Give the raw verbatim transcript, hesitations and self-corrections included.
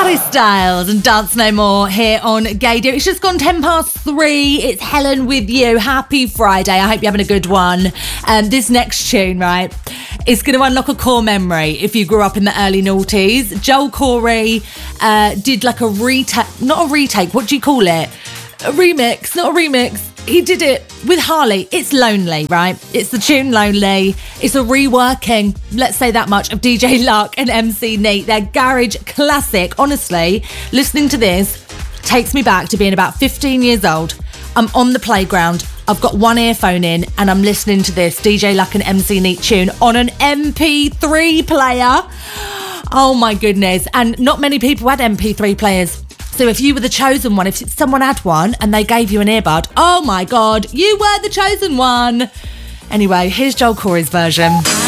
Harry Styles and Dance No More here on Gaydio. It's just gone ten past three. It's Helen with you. Happy Friday. I hope you're having a good one. Um, this next tune, right, it's going to unlock a core memory if you grew up in the early noughties. Joel Corey uh, did like a retake, not a retake, what do you call it? A remix, not a remix. He did it with Harley. It's Lonely, right? It's the tune Lonely. It's a reworking, let's say that much, of D J Luck and M C Neat. Their garage classic. Honestly, listening to this takes me back to being about fifteen years old. I'm on the playground. I've got one earphone in and I'm listening to this D J Luck and M C Neat tune on an M P three player. Oh my goodness. And not many people had M P three players. So if you were the chosen one, if someone had one and they gave you an earbud, oh my God, you were the chosen one. Anyway, here's Joel Corey's version.